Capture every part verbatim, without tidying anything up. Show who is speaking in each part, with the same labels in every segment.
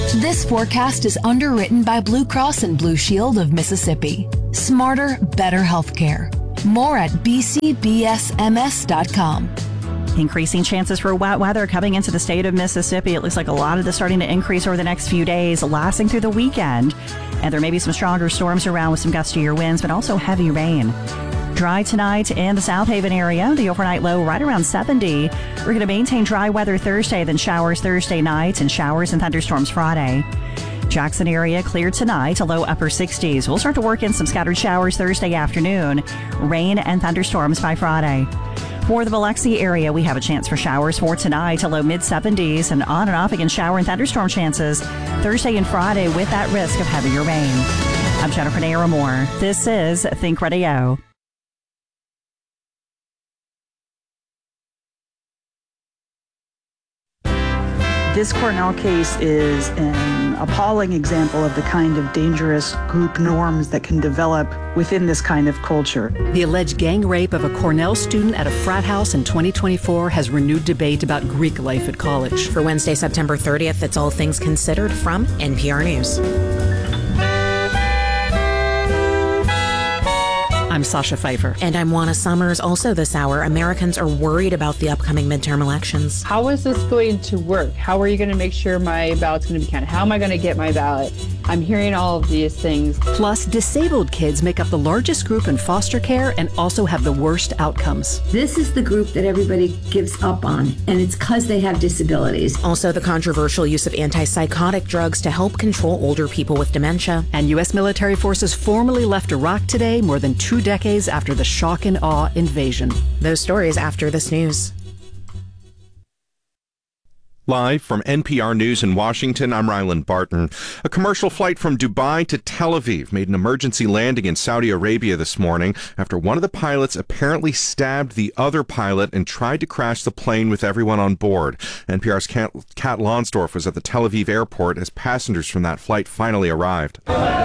Speaker 1: This forecast is underwritten by Blue Cross and Blue Shield of Mississippi. Smarter, better healthcare. More at b c b s m s dot com.
Speaker 2: Increasing chances for wet weather coming into the state of Mississippi. It looks like a lot of this starting to increase over the next few days, lasting through the weekend. And there may be some stronger storms around with some gustier winds, but also heavy rain. Dry tonight in the South Haven area. The overnight low right around seventy. We're going to maintain dry weather Thursday, then showers Thursday night and showers and thunderstorms Friday. Jackson area clear tonight, a low upper sixties. We'll start to work in some scattered showers Thursday afternoon. Rain and thunderstorms by Friday. For the Biloxi area, we have a chance for showers for tonight, a low mid seventies, and on and off again shower and thunderstorm chances Thursday and Friday with that risk of heavier rain. I'm Jennifer Naramore. This is Think Radio.
Speaker 3: This Cornell case is an appalling example of the kind of dangerous group norms that can develop within this kind of culture.
Speaker 4: The alleged gang rape of a Cornell student at a frat house in twenty twenty-four has renewed debate about Greek life at college.
Speaker 5: For Wednesday, September thirtieth, it's All Things Considered from N P R News.
Speaker 4: I'm Sasha Pfeiffer.
Speaker 5: And I'm Juana Summers. Also this hour, Americans are worried about the upcoming midterm elections.
Speaker 6: How is this going to work? How are you going to make sure my ballot's going to be counted? How am I going to get my ballot? I'm hearing all of these things.
Speaker 4: Plus, disabled kids make up the largest group in foster care and also have the worst outcomes.
Speaker 7: This is the group that everybody gives up on, and it's because they have disabilities.
Speaker 5: Also, the controversial use of antipsychotic drugs to help control older people with dementia.
Speaker 4: And U S military forces formally left Iraq today, more than two decades after the shock and awe invasion.
Speaker 5: Those stories after this news.
Speaker 8: Live from N P R News in Washington, I'm Ryland Barton. A commercial flight from Dubai to Tel Aviv made an emergency landing in Saudi Arabia this morning after one of the pilots apparently stabbed the other pilot and tried to crash the plane with everyone on board. N P R's Kat, Kat Lonsdorf was at the Tel Aviv airport as passengers from that flight finally arrived.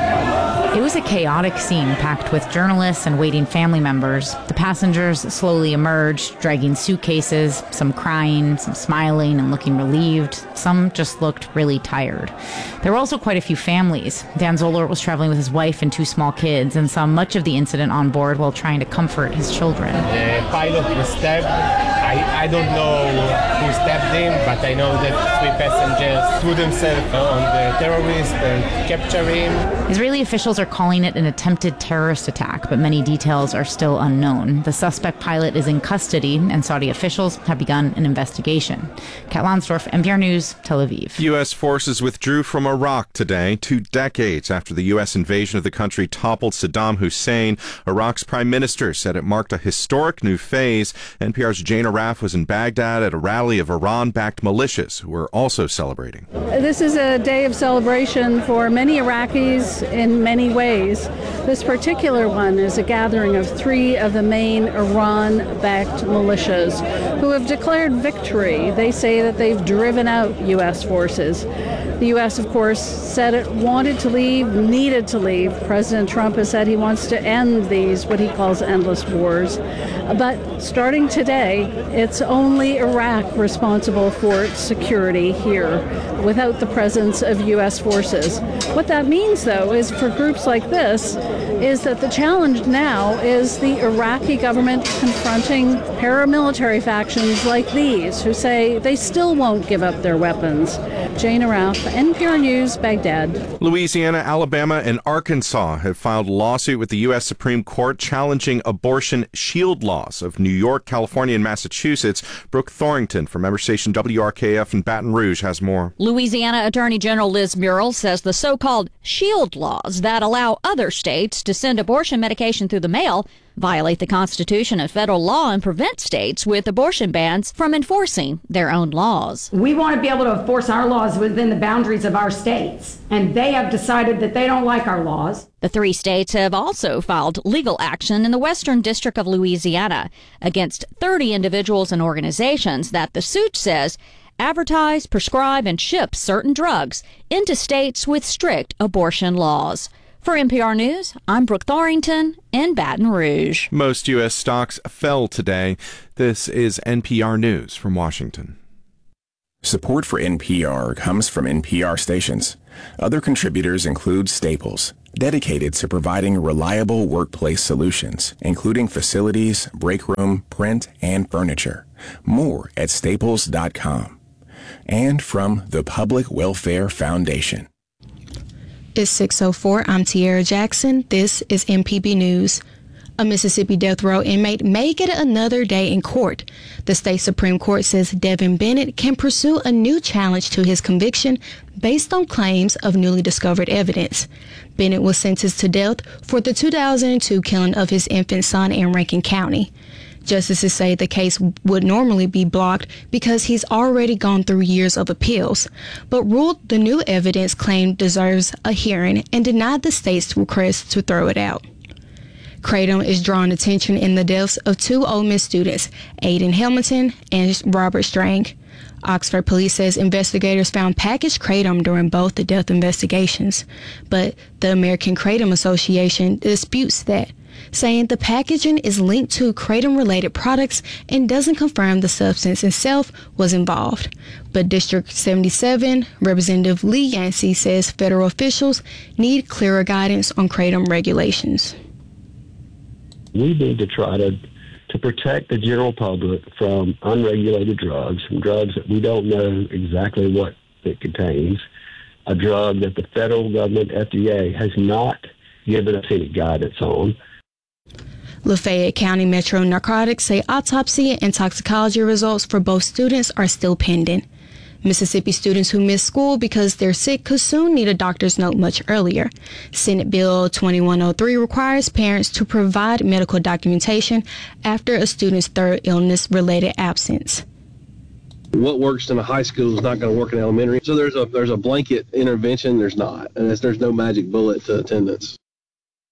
Speaker 9: It was a chaotic scene packed with journalists and waiting family members. The passengers slowly emerged, dragging suitcases, some crying, some smiling and looking relieved. Some just looked really tired. There were also quite a few families. Dan Zoller was traveling with his wife and two small kids and saw much of the incident on board while trying to comfort his children.
Speaker 10: The pilot was stabbed. I, I don't know who stabbed him, but I know that three passengers threw themselves on the terrorist and captured him.
Speaker 9: Israeli officials are calling it an attempted terrorist attack, but many details are still unknown. The suspect pilot is in custody, and Saudi officials have begun an investigation. Kat Lonsdorf, N P R News, Tel Aviv.
Speaker 8: U S forces withdrew from Iraq today, two decades after the U S invasion of the country toppled Saddam Hussein. Iraq's prime minister said it marked a historic new phase. N P R's Jane Arraf was in Baghdad at a rally of Iran-backed militias who were also celebrating.
Speaker 11: This is a day of celebration for many Iraqis in many ways. This particular one is a gathering of three of the main Iran-backed militias who have declared victory. They say that they've driven out U S forces. The U S, of course, said it wanted to leave, needed to leave. President Trump has said he wants to end these, what he calls endless wars. But starting today, it's only Iraq responsible for security here without the presence of U S forces. What that means, though, is for groups like this, is that the challenge now is the Iraqi government confronting paramilitary factions like these who say they still won't give up their weapons. Jane Arraf, N P R News, Baghdad.
Speaker 8: Louisiana, Alabama, and Arkansas have filed a lawsuit with the U S Supreme Court challenging abortion shield laws of New York, California, and Massachusetts. Brooke Thorington from member station W R K F in Baton Rouge has more.
Speaker 12: Louisiana Attorney General Liz Muriel says the so-called shield laws that allow other states to send abortion medication through the mail violate the Constitution and federal law and prevent states with abortion bans from enforcing their own laws.
Speaker 13: We want to be able to enforce our laws within the boundaries of our states, and they have decided that they don't like our laws.
Speaker 12: The three states have also filed legal action in the Western District of Louisiana against thirty individuals and organizations that the suit says advertise, prescribe, and ship certain drugs into states with strict abortion laws. For N P R News, I'm Brooke Thorington in Baton Rouge.
Speaker 8: Most U S stocks fell today. This is N P R News from Washington.
Speaker 14: Support for N P R comes from N P R stations. Other contributors include Staples, dedicated to providing reliable workplace solutions, including facilities, break room, print, and furniture. More at staples dot com. And from the Public Welfare Foundation.
Speaker 15: It's six oh four. I'm Tiara Jackson. This is M P B News. A Mississippi death row inmate may get another day in court. The state Supreme Court says Devin Bennett can pursue a new challenge to his conviction based on claims of newly discovered evidence. Bennett was sentenced to death for the two thousand two killing of his infant son in Rankin County. Justices say the case would normally be blocked because he's already gone through years of appeals, but ruled the new evidence claim deserves a hearing and denied the state's request to throw it out. Kratom is drawing attention in the deaths of two Ole Miss students, Aiden Hamilton and Robert Strang. Oxford police says investigators found packaged kratom during both the death investigations, but the American Kratom Association disputes that, saying the packaging is linked to kratom-related products and doesn't confirm the substance itself was involved. But District seventy-seven Representative Lee Yancey says federal officials need clearer guidance on kratom regulations.
Speaker 16: We need to try to to protect the general public from unregulated drugs, from drugs that we don't know exactly what it contains, a drug that the federal government, F D A, has not given us any guidance on.
Speaker 15: Lafayette County Metro Narcotics say autopsy and toxicology results for both students are still pending. Mississippi students who miss school because they're sick could soon need a doctor's note much earlier. Senate Bill twenty-one oh three requires parents to provide medical documentation after a student's third illness-related absence.
Speaker 17: What works in a high school is not going to work in elementary. So there's a there's a blanket intervention. There's not, and there's no magic bullet to attendance.